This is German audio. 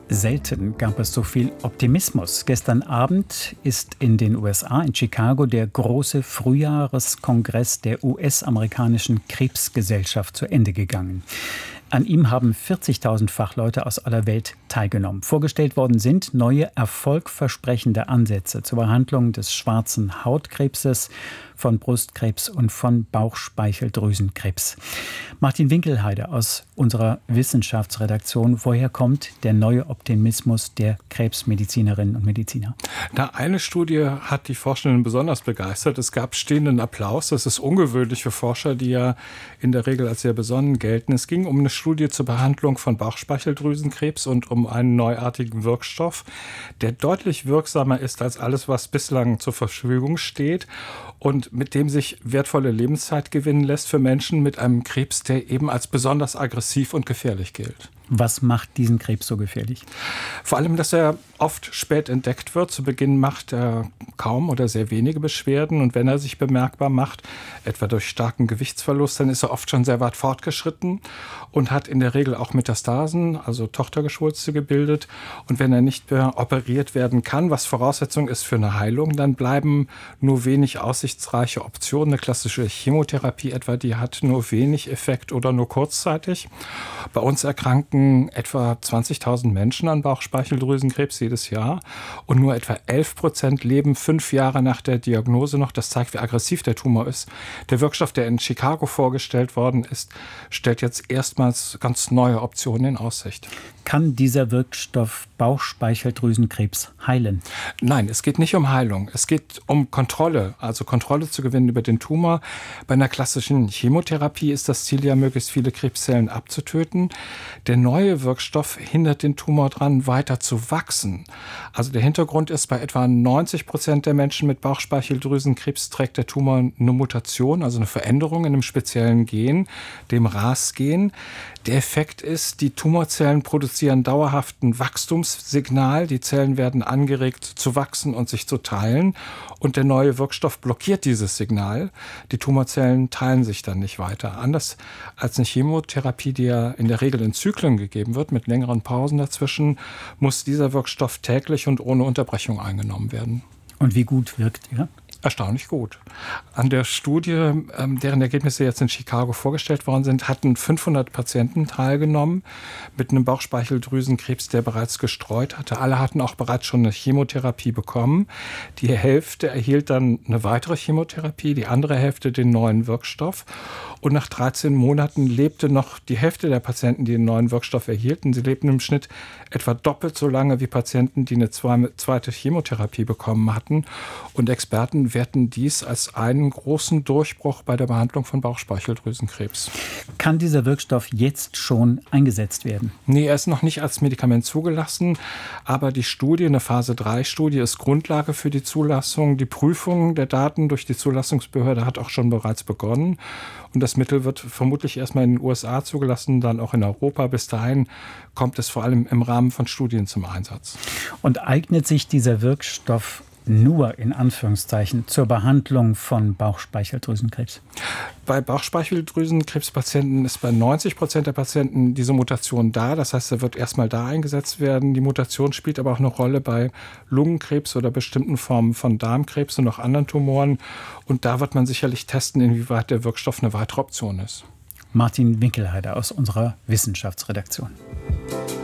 Selten gab es so viel Optimismus. Gestern Abend ist in den USA, in Chicago, der große Frühjahreskongress der US-amerikanischen Krebsgesellschaft zu Ende gegangen. An ihm haben 40.000 Fachleute aus aller Welt teilgenommen. Vorgestellt worden sind neue, erfolgversprechende Ansätze zur Behandlung des schwarzen Hautkrebses, von Brustkrebs und von Bauchspeicheldrüsenkrebs. Martin Winkelheide aus unserer Wissenschaftsredaktion. Woher kommt der neue Optimismus der Krebsmedizinerinnen und Mediziner? Eine Studie hat die Forschenden besonders begeistert. Es gab stehenden Applaus. Das ist ungewöhnlich für Forscher, die ja in der Regel als sehr besonnen gelten. Es ging um eine Studie zur Behandlung von Bauchspeicheldrüsenkrebs und um einen neuartigen Wirkstoff, der deutlich wirksamer ist als alles, was bislang zur Verfügung steht und mit dem sich wertvolle Lebenszeit gewinnen lässt für Menschen mit einem Krebs, der eben als besonders aggressiv und gefährlich gilt. Was macht diesen Krebs so gefährlich? Vor allem, dass er oft spät entdeckt wird. Zu Beginn macht er kaum oder sehr wenige Beschwerden. Und wenn er sich bemerkbar macht, etwa durch starken Gewichtsverlust, dann ist er oft schon sehr weit fortgeschritten und hat in der Regel auch Metastasen, also Tochtergeschwulste gebildet. Und wenn er nicht mehr operiert werden kann, was Voraussetzung ist für eine Heilung, dann bleiben nur wenig aussichtsreiche Optionen. Eine klassische Chemotherapie etwa, die hat nur wenig Effekt oder nur kurzzeitig. Bei uns erkranken etwa 20.000 Menschen an Bauchspeicheldrüsenkrebs jedes Jahr und nur etwa 11% leben 5 Jahre nach der Diagnose noch. Das zeigt, wie aggressiv der Tumor ist. Der Wirkstoff, der in Chicago vorgestellt worden ist, stellt jetzt erstmals ganz neue Optionen in Aussicht. Kann dieser Wirkstoff Bauchspeicheldrüsenkrebs heilen? Nein, es geht nicht um Heilung. Es geht um Kontrolle, also Kontrolle zu gewinnen über den Tumor. Bei einer klassischen Chemotherapie ist das Ziel ja, möglichst viele Krebszellen abzutöten. Der neue Wirkstoff hindert den Tumor daran, weiter zu wachsen. Also der Hintergrund ist, bei etwa 90% der Menschen mit Bauchspeicheldrüsenkrebs trägt der Tumor eine Mutation, also eine Veränderung in einem speziellen Gen, dem RAS-Gen. Der Effekt ist, die Tumorzellen produzieren dauerhaft ein Wachstumssignal. Die Zellen werden angeregt zu wachsen und sich zu teilen. Und der neue Wirkstoff blockiert dieses Signal. Die Tumorzellen teilen sich dann nicht weiter. Anders als eine Chemotherapie, die ja in der Regel in Zyklen gegeben wird, mit längeren Pausen dazwischen, muss dieser Wirkstoff täglich und ohne Unterbrechung eingenommen werden. Und wie gut wirkt er? Erstaunlich gut. An der Studie, deren Ergebnisse jetzt in Chicago vorgestellt worden sind, hatten 500 Patienten teilgenommen mit einem Bauchspeicheldrüsenkrebs, der bereits gestreut hatte. Alle hatten auch bereits schon eine Chemotherapie bekommen. Die Hälfte erhielt dann eine weitere Chemotherapie, die andere Hälfte den neuen Wirkstoff. Und nach 13 Monaten lebte noch die Hälfte der Patienten, die den neuen Wirkstoff erhielten. Sie lebten im Schnitt etwa doppelt so lange wie Patienten, die eine zweite Chemotherapie bekommen hatten. Und Experten werten dies als einen großen Durchbruch bei der Behandlung von Bauchspeicheldrüsenkrebs. Kann dieser Wirkstoff jetzt schon eingesetzt werden? Nee, er ist noch nicht als Medikament zugelassen, aber die Studie, eine Phase-3-Studie, ist Grundlage für die Zulassung. Die Prüfung der Daten durch die Zulassungsbehörde hat auch schon bereits begonnen. Und das Mittel wird vermutlich erstmal in den USA zugelassen, dann auch in Europa. Bis dahin kommt es vor allem im Rahmen von Studien zum Einsatz. Und eignet sich dieser Wirkstoff nur in Anführungszeichen zur Behandlung von Bauchspeicheldrüsenkrebs? Bei Bauchspeicheldrüsenkrebspatienten ist bei 90% der Patienten diese Mutation da. Das heißt, er wird erstmal da eingesetzt werden. Die Mutation spielt aber auch eine Rolle bei Lungenkrebs oder bestimmten Formen von Darmkrebs und auch anderen Tumoren. Und da wird man sicherlich testen, inwieweit der Wirkstoff eine weitere Option ist. Martin Winkelheide aus unserer Wissenschaftsredaktion.